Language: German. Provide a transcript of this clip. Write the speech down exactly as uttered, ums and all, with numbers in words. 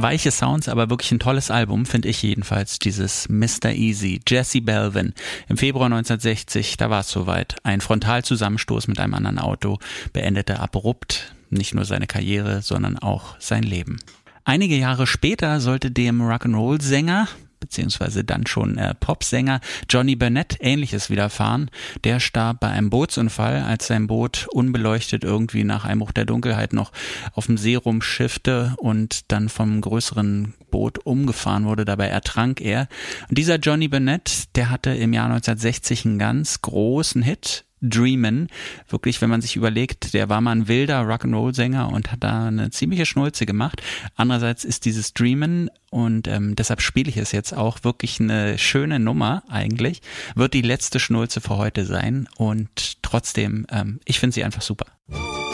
weiche Sounds, aber wirklich ein tolles Album, finde ich jedenfalls, dieses Mister Easy. Jesse Belvin, im Februar neunzehnhundertsechzig, da war es soweit. Ein Frontalzusammenstoß mit einem anderen Auto beendete abrupt nicht nur seine Karriere, sondern auch sein Leben. Einige Jahre später sollte dem Rock'n'Roll-Sänger, beziehungsweise dann schon äh, Popsänger Johnny Burnett Ähnliches widerfahren. Der starb bei einem Bootsunfall, als sein Boot unbeleuchtet irgendwie nach Einbruch der Dunkelheit noch auf dem See rumschiffte und dann vom größeren Boot umgefahren wurde. Dabei ertrank er. Und dieser Johnny Burnett, der hatte im Jahr neunzehnhundertsechzig einen ganz großen Hit, Dreamin'. Wirklich, wenn man sich überlegt, der war mal ein wilder Rock'n'Roll-Sänger und hat da eine ziemliche Schnulze gemacht. Andererseits ist dieses Dreamin' und ähm, deshalb spiele ich es jetzt auch, wirklich eine schöne Nummer eigentlich. Wird die letzte Schnulze für heute sein und trotzdem, ähm, ich finde sie einfach super.